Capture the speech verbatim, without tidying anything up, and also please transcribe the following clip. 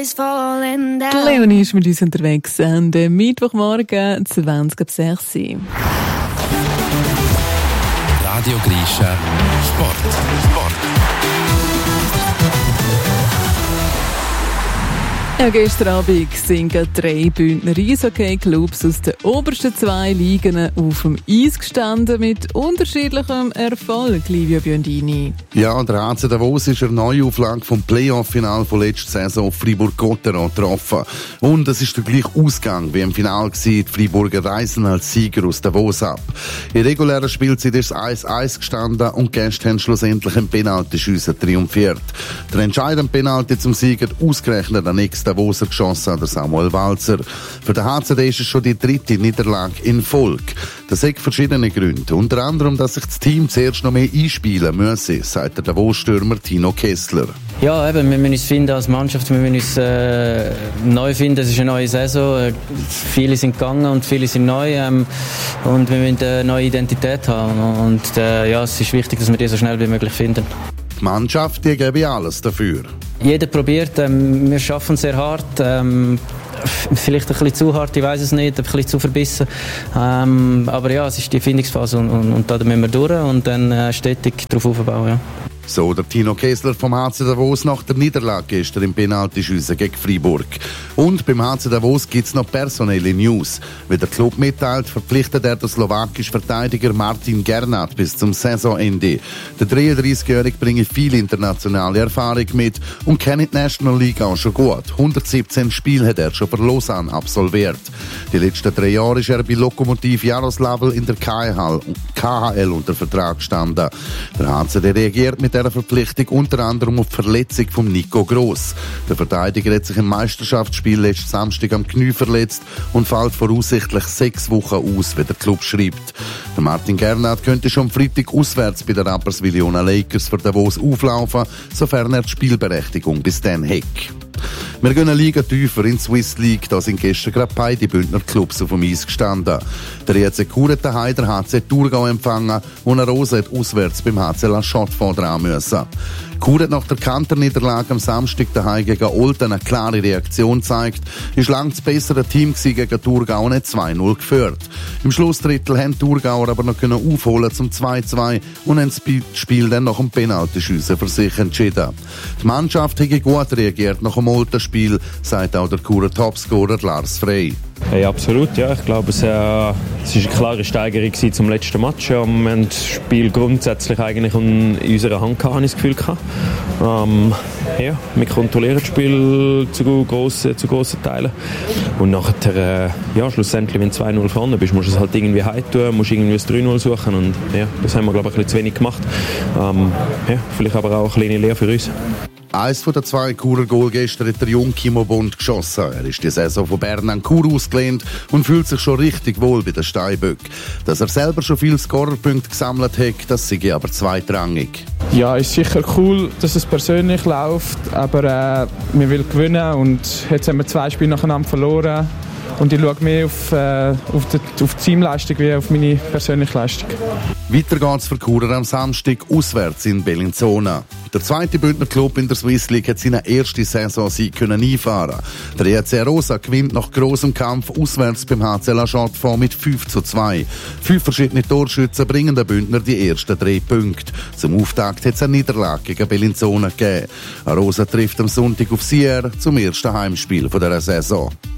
is falling down. Die Leonie ist mit uns unterwegs an dem Mittwochmorgen zwanzig ab sechs. Radio Grisha Sport. Sport. Ja, gestern Abend sind drei Bündner Eishockey-Clubs aus den obersten zwei Ligen auf dem Eis gestanden mit unterschiedlichem Erfolg, Livio Biondini. Ja, der H C Davos ist eine Neuauflage vom Playoff-Final von letzter Saison auf Fribourg-Gotteron getroffen. Und es ist der gleiche Ausgang wie im Finale gewesen. Die Friburger reisen als Sieger aus Davos ab. In regulärer Spielzeit ist es eins eins gestanden und die Gäste haben schlussendlich im Penaltyschiessen triumphiert. Der entscheidende Penalty zum Sieger ausgerechnet an nächsten Davoser geschossen, der Samuel Walzer. Für den H C D ist es schon die dritte Niederlage in Folge. Das hat verschiedene Gründe. Unter anderem, dass sich das Team zuerst noch mehr einspielen müsse, sagt der Davos-Stürmer Tino Kessler. Ja, eben, wir müssen uns finden als Mannschaft, wir müssen uns äh, neu finden. Es ist eine neue Saison. Äh, viele sind gegangen und viele sind neu. Ähm, und wir müssen eine neue Identität haben. Und äh, ja, es ist wichtig, dass wir die so schnell wie möglich finden. Die Mannschaft, die gebe alles dafür. Jeder probiert, ähm, wir arbeiten sehr hart, ähm, vielleicht ein bisschen zu hart, ich weiß es nicht, ein bisschen zu verbissen, ähm, aber ja, es ist die Findungsphase und, und, und da müssen wir durch und dann äh, stetig darauf aufbauen. Ja. So der Tino Kessler vom H C Davos nach der Niederlage gestern im Penaltyschiessen gegen Fribourg. Und beim H C Davos gibt es noch personelle News. Wie der Club mitteilt, verpflichtet er den slowakischen Verteidiger Martin Gernat bis zum Saisonende. Der dreiunddreißigjährige bringt viel internationale Erfahrung mit und kennt die National League auch schon gut. hundertsiebzehn Spiele hat er schon für Lausanne absolviert. Die letzten drei Jahre ist er bei Lokomotiv Jaroslavl in der K H L unter Vertrag gestanden. Der H C D reagiert mit dieser Verpflichtung unter anderem auf die Verletzung von Nico Gross. Der Verteidiger hat sich im Meisterschaftsspiel letzten Samstag am Knie verletzt und fällt voraussichtlich sechs Wochen aus, wie der Club schreibt. Der Martin Gernat könnte schon am Freitag auswärts bei den Rapperswil Lakers für Davos auflaufen, sofern er die Spielberechtigung bis dann hat. Wir gehen eine Liga tiefer in die Swiss League. Da sind gestern gerade beide Bündner Clubs auf dem Eis gestanden. Der E C Chur hat daheim der H C Thurgau empfangen und eine Rose hat auswärts beim H C La Chaux-de-Fonds dran müssen. Chur hat nach der Kanterniederlage am Samstag daheim gegen Olten eine klare Reaktion gezeigt. Ist lang das bessere Team gegen Thurgau und hat zwei null geführt. Im Schlussdrittel haben Thurgauer aber noch können aufholen zum zwei zwei und haben das Spiel dann nach dem Penaltyschiessen für sich entschieden. Die Mannschaft hat gut reagiert nach dem Olten-Spiel, sagt auch der Churer Topscorer Lars Frey. Hey, absolut, ja. Ich glaube, es, äh, es war eine klare Steigerung zum letzten Match. Ja. Wir haben das Spiel grundsätzlich eigentlich in unserer Hand gehabt, habe ich das Gefühl gehabt. Ähm, ja, wir kontrollieren das Spiel zu grossen, zu grossen Teilen. Und nachher, äh, ja, schlussendlich, wenn du zwei null vorne bist, musst du es halt irgendwie heim tun, musst irgendwie ein drei null suchen. Und ja, das haben wir, glaube ich, ein bisschen zu wenig gemacht. Ähm, ja, vielleicht aber auch eine kleine Lehre für uns. Eins von den zwei Churer Goal gestern hat der junge Kimo Bond geschossen. Er ist die Saison von Bern an Chur ausgelehnt und fühlt sich schon richtig wohl bei den Steinböck. Dass er selber schon viele Scorerpunkte gesammelt hat, das sei aber zweitrangig. Ja, ist sicher cool, dass es persönlich läuft, aber äh, wir wollen gewinnen und jetzt haben wir zwei Spiele nacheinander verloren. Und ich schaue mehr auf, äh, auf, die, auf die Teamleistung wie auf meine persönliche Leistung. Weiter geht's für Churer am Samstag auswärts in Bellinzona. Der zweite Bündner Club in der Swiss League hat seine erste Saison-Sieg können einfahren. Der E C Arosa gewinnt nach grossem Kampf auswärts beim H C La Chaux-de-Fonds mit fünf zu zwei. Fünf verschiedene Torschützen bringen den Bündner die ersten drei Punkte. Zum Auftakt hat es eine Niederlage gegen Bellinzona gegeben. Arosa trifft am Sonntag auf Sierre zum ersten Heimspiel dieser Saison.